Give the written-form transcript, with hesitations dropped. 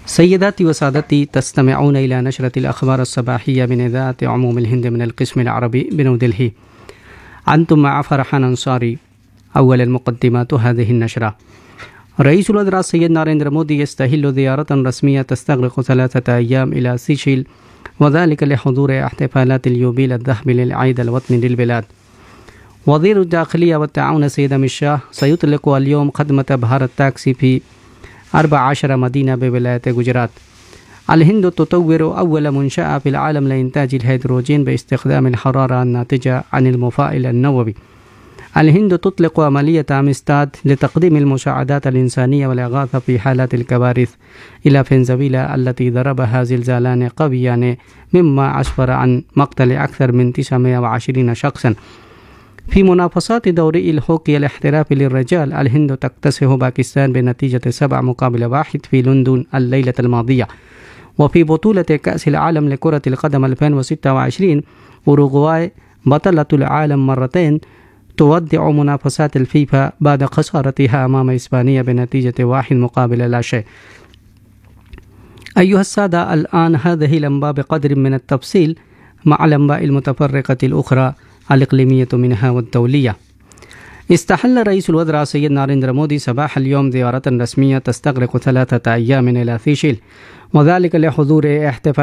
سيداتي وسادتي، تستمعون إلى نشرة الأخبار الصباحية من إذاعة عموم الهند من القسم العربي بنيودلهي. أنتم مع فرحان أنصاري. أول المقدمات هذه النشرة. رئيس الوزراء السيد ناريندرا مودي يستهل زيارة رسمية تستغرق 3 أيام إلى سيشيل، وذلك لحضور احتفالات اليوبيل الذهبي للعيد الوطني للبلاد. وزير الداخلية والتعاون السيد أميت شاه سيطلق اليوم خدمة بهار التاكسي في 14 مدينة بولاية جوجرات. الهند تطور أول منشأة في العالم لإنتاج الهيدروجين باستخدام الحرارة الناتجة عن المفاعل النووي. الهند تطلق عملية أمستاد لتقديم المساعدات الإنسانية والإغاثة في حالات الكوارث إلى فنزويلا التي ضربها زلزالان قويان مما أسفر عن مقتل أكثر من 920 شخصا. في منافسات دوري الهوكي الاحترافي للرجال، الهند تكتسح باكستان بنتيجة 7-1 في لندن الليلة الماضية. وفي بطولة كأس العالم لكرة القدم 2026، أوروغواي بطلة العالم مرتين تودع منافسات الفيفا بعد خسارتها أمام إسبانيا بنتيجة 1-0. أيها السادة، الآن هذه الأنباء بقدر من التفصيل مع الأنباء المتفرقة الأخرى الإقليمية منها والدولية. استحل رئيس الوزراء السيد ناريندرا مودي صباح اليوم زيارة رسمية تستغرق 3 أيام إلى سيشيل، وذلك لحضور احتفال